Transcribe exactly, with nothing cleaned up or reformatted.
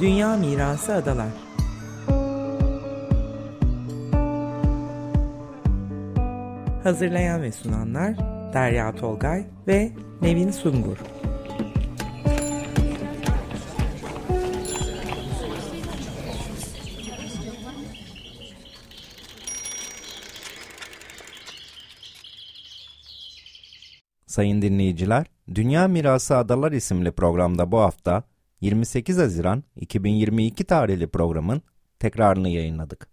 Dünya Mirası Adalar. Hazırlayan ve sunanlar Derya Tolgay ve Nevin Sungur. Sayın dinleyiciler, Dünya Mirası Adalar isimli programda bu hafta yirmi sekiz Haziran iki bin yirmi iki tarihli programın tekrarını yayınladık.